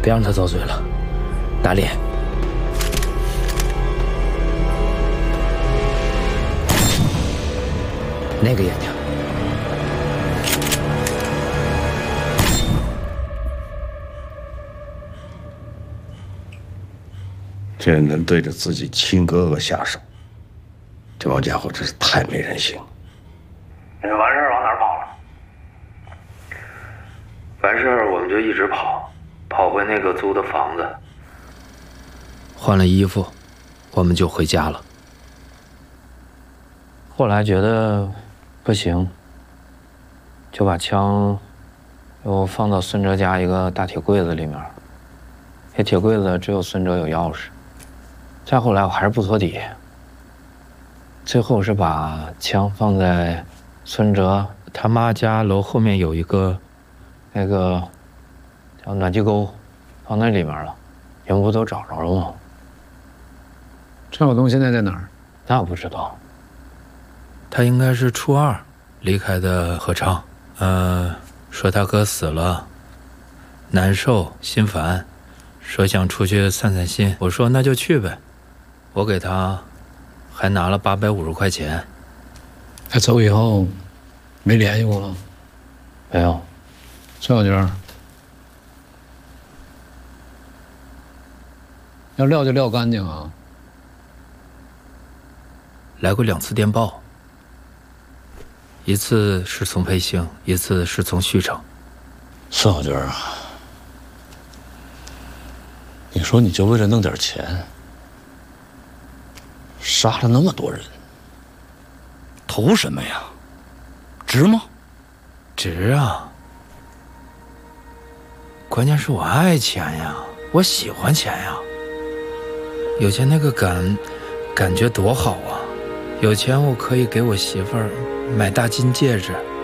别让他遭罪了。打脸。那个眼睛。 这人能对着自己亲哥哥下手，这帮家伙真是太没人性了。 你们完事儿往哪儿跑了？完事儿我们就一直跑回那个租的房子。 换了衣服，我们就回家了。 后来觉得不行，就把枪又放到孙哲家一个大铁柜子里面。这铁柜子只有孙哲有钥匙。再后来我还是不托底，最后是把枪放在孙哲他妈家楼后面有一个那个叫暖气沟，放那里面了。你们不都找着了吗？ 陈晓东现在在哪儿？ 那不知道。 他应该是初2离开的合昌，说他哥死了，难受心烦，说想出去散散心。我说那就去呗，我给他还拿了850块钱。 他走以后没联系过了？ 没有。 崔小军，要撂就撂干净啊！ 来过2次电报，一次是从培兴，一次是从旭城。 孙小军啊，你说你就为了弄点钱，杀了那么多人， 图什么呀？值吗？ 值啊！关键是我爱钱呀，我喜欢钱呀。有钱那个感觉多好啊！有钱我可以给我媳妇儿买大金戒指，